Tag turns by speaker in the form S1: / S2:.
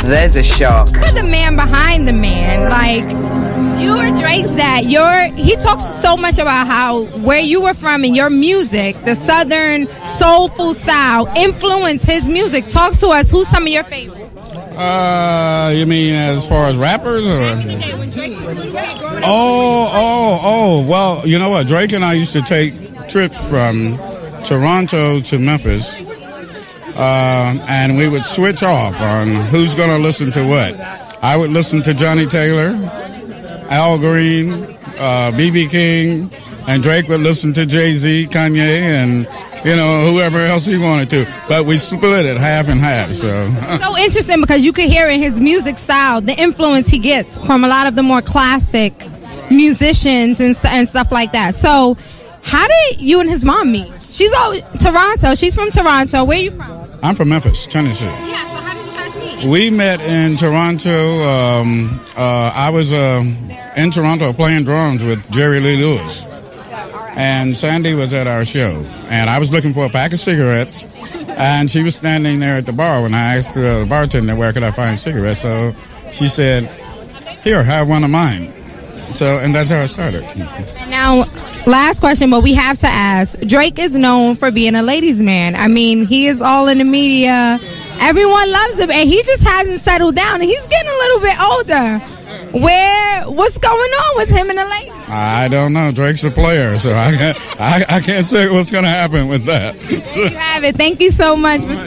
S1: There's a shock.
S2: You're the man behind the man. Like, you are Drake's dad. He talks so much about how where you were from and your music, the Southern soulful style, influenced his music. Talk to us. Who's some of your favorites?
S3: You mean as far as rappers or? Well, you know what? Drake and I used to take trips from Toronto to Memphis, and we would switch off on who's going to listen to what. I would listen to Johnny Taylor, Al Green, B.B. King, and Drake would listen to Jay-Z, Kanye, and whoever else he wanted to. But we split it half and half. So
S2: interesting because you could hear in his music style the influence he gets from a lot of the more classic musicians and stuff like that. So how did you and his mom meet? She's Toronto. She's from Toronto. Where are you from?
S3: I'm from Memphis, Tennessee.
S2: Yeah, so how did you guys meet?
S3: We met in Toronto. I was in Toronto playing drums with Jerry Lee Lewis. And Sandy was at our show. And I was looking for a pack of cigarettes. And she was standing there at the bar when I asked the bartender where could I find cigarettes. So she said, "Here, have one of mine." So, and that's how it started.
S2: And now, last question, but we have to ask. Drake is known for being a ladies' man. I mean, he is all in the media. Everyone loves him, and he just hasn't settled down, and he's getting a little bit older. What's going on with him and the ladies?
S3: I don't know. Drake's a player, so I can't say what's going to happen with that.
S2: There you have it. Thank you so much for